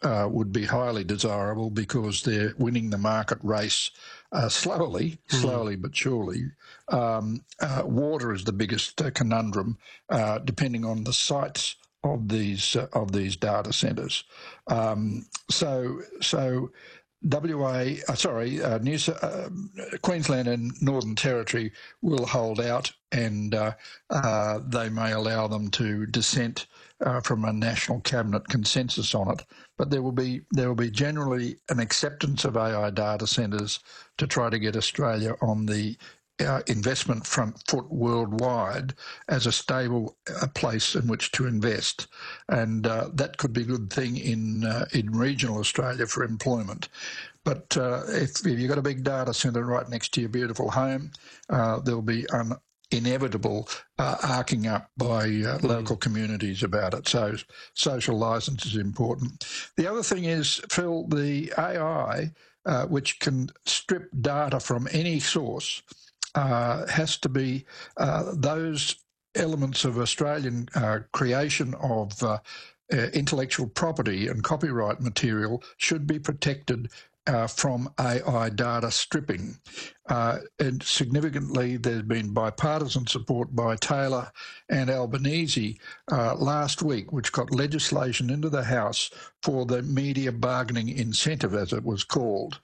would be highly desirable because they're winning the market race slowly but surely. Water is the biggest conundrum, depending on the sites of these data centres. Queensland and Northern Territory will hold out, and they may allow them to dissent from a national cabinet consensus on it. But there will be generally an acceptance of AI data centres to try to get Australia on the investment front foot worldwide as a stable place in which to invest, and that could be a good thing in regional Australia for employment. But if you've got a big data centre right next to your beautiful home, there'll be inevitable arcing up by local communities about it. So social licence is important. The other thing is, Phil, the AI, which can strip data from any source, has to be those elements of Australian creation of intellectual property and copyright material should be protected from AI data stripping. And significantly, there's been bipartisan support by Taylor and Albanese last week, which got legislation into the House for the media bargaining incentive, as it was called.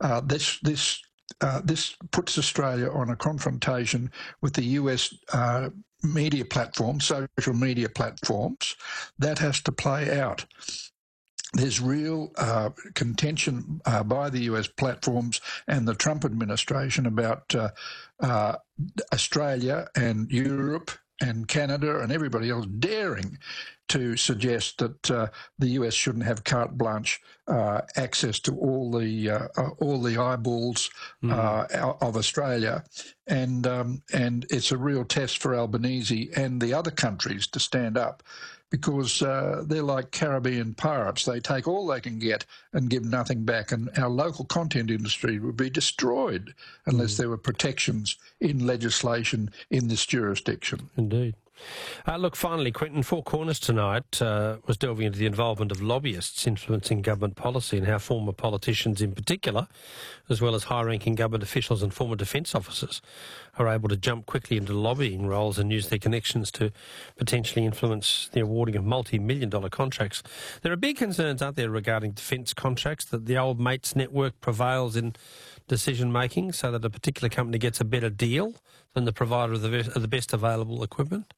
This puts Australia on a confrontation with the US media platforms, social media platforms. That has to play out. There's real contention by the US platforms and the Trump administration about Australia and Europe and Canada and everybody else daring to suggest that the US shouldn't have carte blanche access to all the eyeballs of Australia, and it's a real test for Albanese and the other countries to stand up, because they're like Caribbean pirates. They take all they can get and give nothing back, and our local content industry would be destroyed unless there were protections in legislation in this jurisdiction. Indeed. Look, finally, Quentin, Four Corners tonight was delving into the involvement of lobbyists influencing government policy and how former politicians in particular, as well as high-ranking government officials and former defence officers, are able to jump quickly into lobbying roles and use their connections to potentially influence the awarding of multi-million-dollar contracts. There are big concerns, aren't there, regarding defence contracts, that the old mates network prevails in decision-making so that a particular company gets a better deal than the provider of the best available equipment?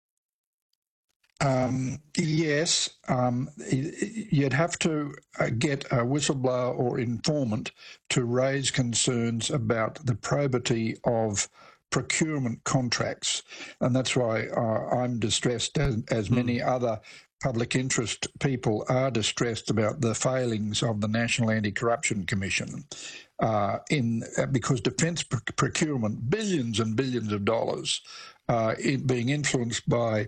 Yes, you'd have to get a whistleblower or informant to raise concerns about the probity of procurement contracts, and that's why I'm distressed, as many other public interest people are distressed about the failings of the National Anti-Corruption Commission, because defence procurement, billions and billions of dollars, being influenced by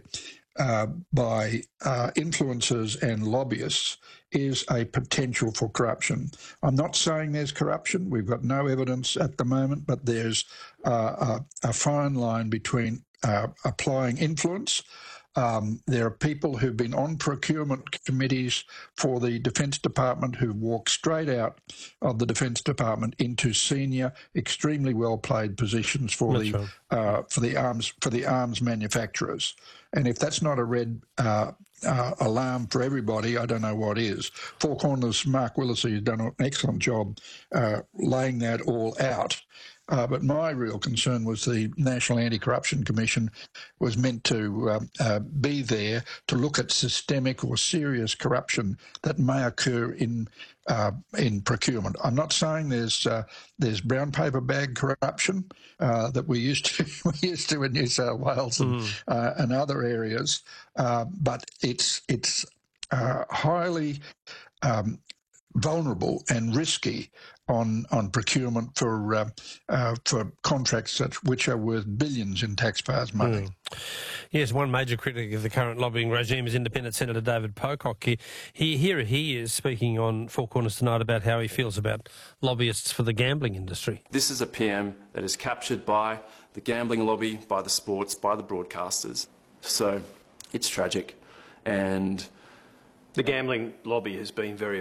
influencers and lobbyists, is a potential for corruption. I'm not saying there's corruption. We've got no evidence at the moment, but there's a fine line between applying influence. There are people who've been on procurement committees for the Defence Department who walk straight out of the Defence Department into senior, extremely well-paid positions for the arms manufacturers. And if that's not a red alarm for everybody, I don't know what is. Four Corners' Mark Willesee has done an excellent job laying that all out. But my real concern was the National Anti-Corruption Commission was meant to be there to look at systemic or serious corruption that may occur in procurement. I'm not saying there's brown paper bag corruption that we used to in New South Wales and other areas, but it's highly vulnerable and risky on procurement for contracts which are worth billions in taxpayers' money. Yes, one major critic of the current lobbying regime is Independent Senator David Pocock. He is speaking on Four Corners tonight about how he feels about lobbyists for the gambling industry. This is a PM that is captured by the gambling lobby, by the sports, by the broadcasters. So it's tragic. And the gambling lobby has been very